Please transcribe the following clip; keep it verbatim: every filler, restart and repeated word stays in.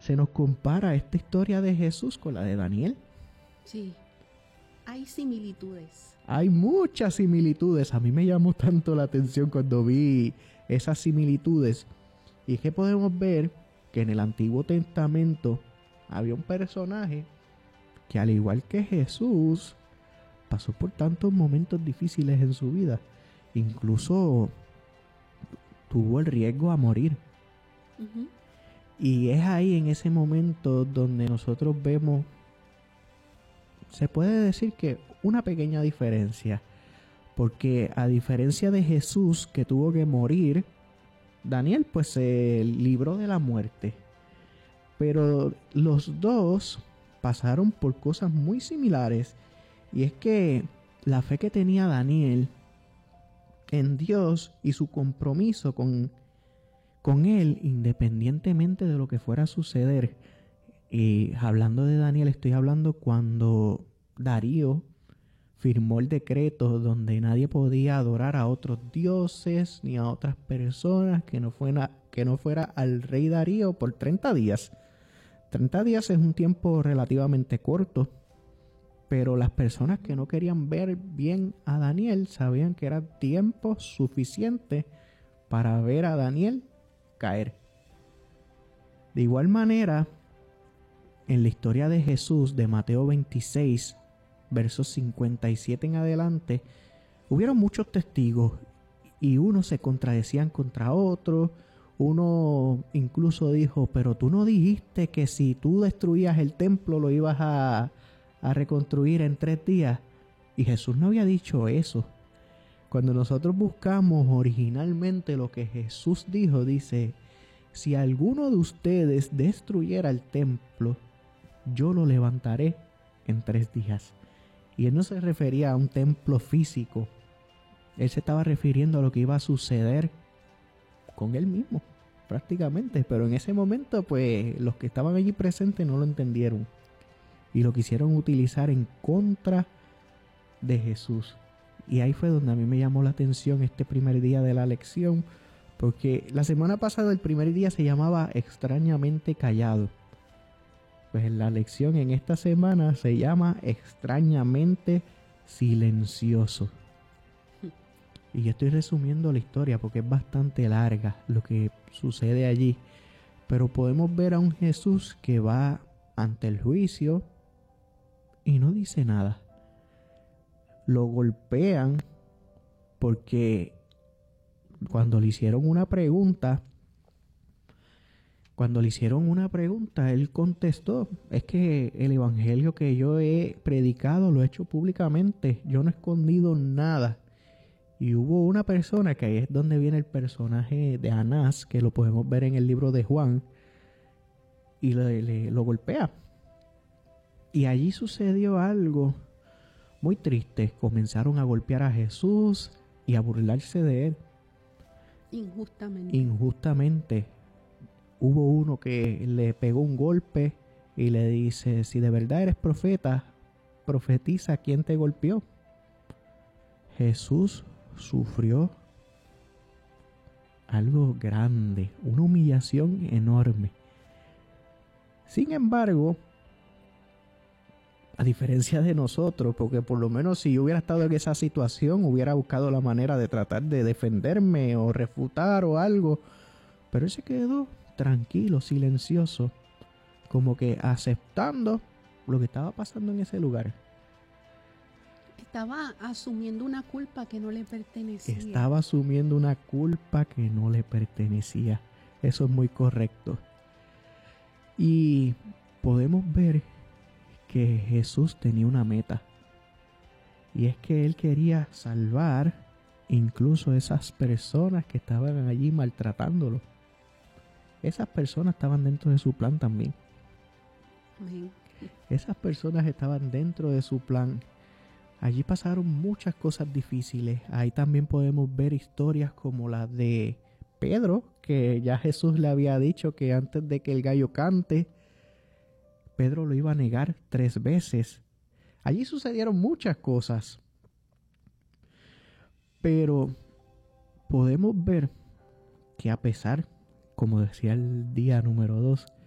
se nos compara esta historia de Jesús con la de Daniel. Sí, hay similitudes. Hay muchas similitudes. A mí me llamó tanto la atención cuando vi esas similitudes. Y es que podemos ver que en el Antiguo Testamento había un personaje que, al igual que Jesús, pasó por tantos momentos difíciles en su vida. Incluso tuvo el riesgo a morir. Uh-huh. Y es ahí, en ese momento, donde nosotros vemos, se puede decir que una pequeña diferencia. Porque a diferencia de Jesús, que tuvo que morir, Daniel pues se libró de la muerte. Pero los dos pasaron por cosas muy similares. Y es que la fe que tenía Daniel en Dios y su compromiso con, con Él, independientemente de lo que fuera a suceder. Y hablando de Daniel, estoy hablando cuando Darío firmó el decreto donde nadie podía adorar a otros dioses ni a otras personas que no fuera, que no fuera al rey Darío por treinta días. treinta días es un tiempo relativamente corto, pero las personas que no querían ver bien a Daniel sabían que era tiempo suficiente para ver a Daniel caer. De igual manera, en la historia de Jesús de Mateo veintiséis, versos cincuenta y siete en adelante, hubieron muchos testigos y unos se contradecían contra otros. Uno incluso dijo, pero tú no dijiste que si tú destruías el templo lo ibas a, a reconstruir en tres días. Y Jesús no había dicho eso. Cuando nosotros buscamos originalmente lo que Jesús dijo, dice, si alguno de ustedes destruyera el templo, yo lo levantaré en tres días. Y él no se refería a un templo físico. Él se estaba refiriendo a lo que iba a suceder con él mismo, prácticamente. Pero en ese momento, pues, los que estaban allí presentes no lo entendieron. Y lo quisieron utilizar en contra de Jesús. Y ahí fue donde a mí me llamó la atención este primer día de la lección. Porque la semana pasada el primer día se llamaba extrañamente callado. Pues la lección en esta semana se llama extrañamente silencioso. Y yo estoy resumiendo la historia porque es bastante larga lo que sucede allí. Pero podemos ver a un Jesús que va ante el juicio y no dice nada. Lo golpean porque cuando le hicieron una pregunta, Cuando le hicieron una pregunta, él contestó, es que el evangelio que yo he predicado lo he hecho públicamente, yo no he escondido nada. Y hubo una persona, que ahí es donde viene el personaje de Anás, que lo podemos ver en el libro de Juan, y le, le, lo golpea. Y allí sucedió algo muy triste, comenzaron a golpear a Jesús y a burlarse de él. Injustamente. Injustamente. Hubo uno que le pegó un golpe y le dice, si de verdad eres profeta, profetiza quién te golpeó. Jesús sufrió algo grande, una humillación enorme. Sin embargo, a diferencia de nosotros, porque por lo menos si yo hubiera estado en esa situación, hubiera buscado la manera de tratar de defenderme o refutar o algo, pero él se quedó tranquilo, silencioso, como que aceptando lo que estaba pasando en ese lugar. Estaba asumiendo una culpa que no le pertenecía. Estaba asumiendo una culpa que no le pertenecía. Eso es muy correcto. Y podemos ver que Jesús tenía una meta. Y es que él quería salvar incluso esas personas que estaban allí maltratándolo. Esas personas estaban dentro de su plan también. Amén. Esas personas estaban dentro de su plan. Allí pasaron muchas cosas difíciles. Ahí también podemos ver historias como la de Pedro, que ya Jesús le había dicho que antes de que el gallo cante, Pedro lo iba a negar tres veces. Allí sucedieron muchas cosas. Pero podemos ver que a pesar, como decía el día número dos,